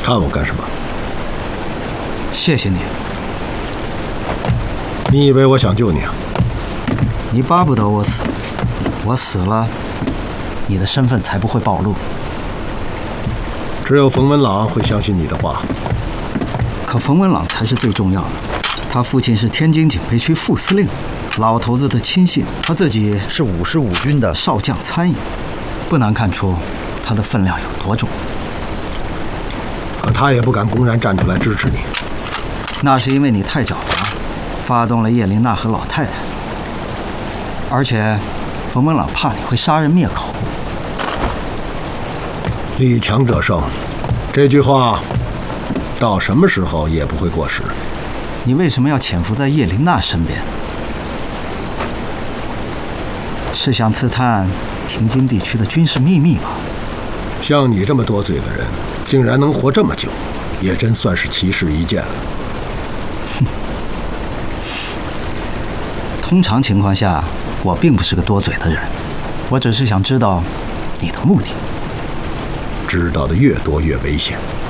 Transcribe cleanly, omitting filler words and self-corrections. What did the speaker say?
看我干什么？ 谢谢你。 你以为我想救你啊？ 你巴不得我死，我死了，你的身份才不会暴露。 只有冯文朗会相信你的话。 可冯文朗才是最重要的，他父亲是天津警备区副司令，老头子的亲信，他自己是55军的少将参议，不难看出他的分量有多重。 可他也不敢公然站出来支持你。 那是因为你太狡猾，发动了叶琳娜和老太太。而且，冯文朗怕你会杀人灭口。 力强者胜，这句话到什么时候也不会过时。 你为什么要潜伏在叶琳娜身边？是想刺探平津地区的军事秘密吧？ 像你这么多嘴的人，竟然能活这么久，也真算是奇事一件了。 通常情况下，我并不是个多嘴的人，我只是想知道你的目的。 知道的越多越危险。